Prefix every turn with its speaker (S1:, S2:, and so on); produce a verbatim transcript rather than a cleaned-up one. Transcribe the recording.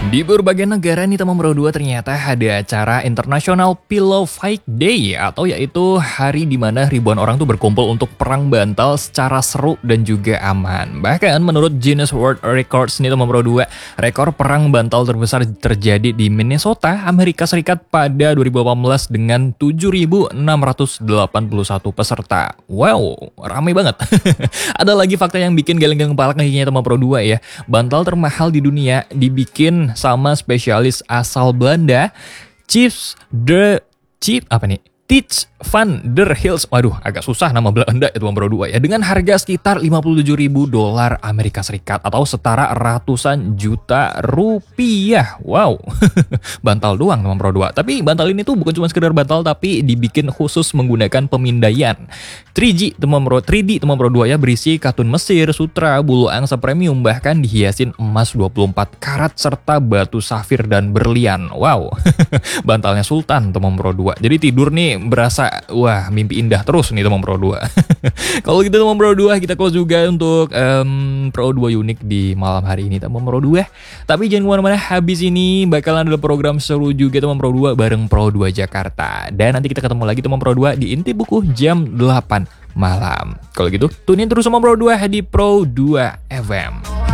S1: Di berbagai negara nih teman Bro dua ternyata ada acara International Pillow Fight Day atau yaitu hari di mana ribuan orang tuh berkumpul untuk perang bantal secara seru dan juga aman. Bahkan menurut Guinness World Records nih teman Bro dua, rekor perang bantal terbesar terjadi di Minnesota, Amerika Serikat pada dua ribu delapan belas dengan tujuh ribu enam ratus delapan puluh satu peserta. Wow, ramai banget. Ada lagi fakta yang bikin geleng-geleng kepala kakinya teman Bro dua ya. Bantal termahal di dunia dibikin sama spesialis asal Belanda, Chiefs de Chief apa nih? Teach van der Hills. Waduh, agak susah nama Belanda itu Bro dua ya. Dengan harga sekitar lima puluh tujuh ribu dolar Amerika Serikat atau setara ratusan juta rupiah. Wow. Bantal doang teman Bro dua. Tapi bantal ini tuh bukan cuma sekedar bantal tapi dibikin khusus menggunakan pemindaian tiga G teman Bro, tiga D teman Bro dua ya, berisi katun Mesir, sutra, bulu angsa premium, bahkan dihiasin emas dua puluh empat karat serta batu safir dan berlian. Wow. Bantalnya sultan teman Bro dua. Jadi tidur nih berasa wah mimpi indah terus nih teman Pro dua. Kalau gitu teman Pro dua kita close juga untuk um, Pro dua unik di malam hari ini teman Pro dua. Tapi jangan kemana-mana, habis ini bakalan ada program seru juga teman Pro dua bareng Pro dua Jakarta. Dan nanti kita ketemu lagi teman Pro dua di Inti Buku jam delapan malam. Kalau gitu tunin terus sama Pro dua di Pro dua F M.